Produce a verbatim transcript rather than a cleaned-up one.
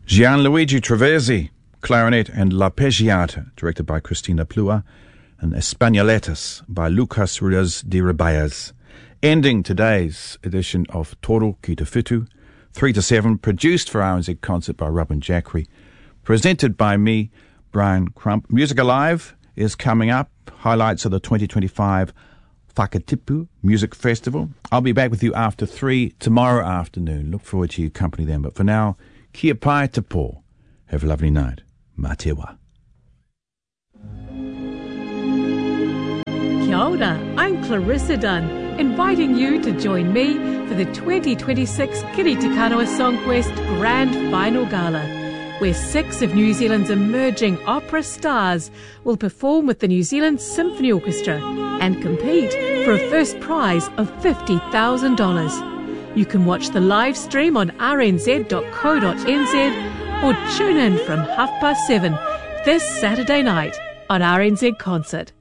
Gianluigi Traversi, clarinet and L'Arpeggiata, directed by Cristina Plua, and Españoletas by Lucas Ruiz de Ribayas. Ending today's edition of Toro Ki Te Whitu, three to seven, produced for R N Z Concert by Robin Jackery, presented by me, Brian Crump. Music Alive is coming up, highlights of the twenty twenty-five Whakatipu Music Festival. I'll be back with you after three tomorrow afternoon. Look forward to your company then. But for now, kia pai te pō. Have a lovely night. Mā te wā. Kia ora, I'm Clarissa Dunn, inviting you to join me for the twenty twenty-six Kiri Te Kanawa Songquest Grand Final Gala, where six of New Zealand's emerging opera stars will perform with the New Zealand Symphony Orchestra and compete for a first prize of fifty thousand dollars. You can watch the live stream on r n z dot co dot n z or tune in from half past seven this Saturday night on R N Z Concert.